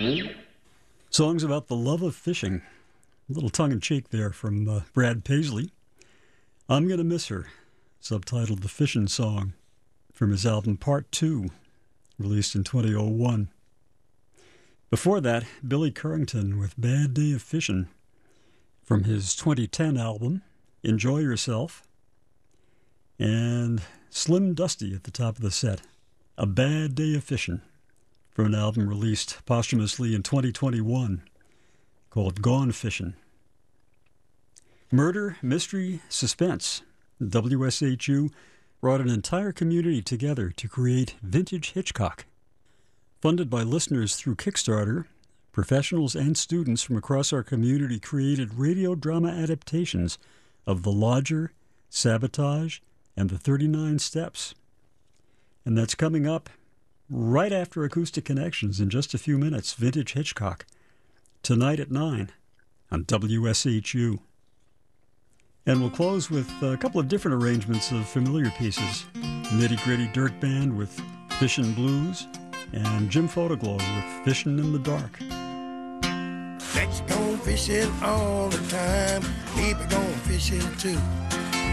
Songs about the love of fishing. A little tongue-in-cheek there from Brad Paisley. I'm Gonna Miss Her, subtitled The Fishin' Song, from his album Part 2, released in 2001. Before that, Billy Currington with Bad Day of Fishin', from his 2010 album, Enjoy Yourself. And Slim Dusty at the top of the set, A Bad Day of Fishin', from an album released posthumously in 2021 called Gone Fishin'. Murder, mystery, suspense. WSHU brought an entire community together to create Vintage Hitchcock. Funded by listeners through Kickstarter, professionals and students from across our community created radio drama adaptations of The Lodger, Sabotage, and The 39 Steps. And that's coming up right after Acoustic Connections in just a few minutes. Vintage Hitchcock, tonight at 9 on WSHU. And we'll close with a couple of different arrangements of familiar pieces. Nitty Gritty Dirt Band with Fishin' Blues, and Jim Photoglow with Fishin' in the Dark. Let's go fishing all the time, baby, go fishing too.